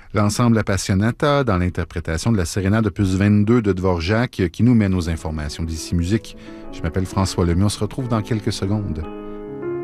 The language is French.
L'ensemble Appassionata dans l'interprétation de la Sérénade opus 22 de Dvorak qui nous mène aux informations d'Ici Musique. Je m'appelle François Lemieux. On se retrouve dans quelques secondes.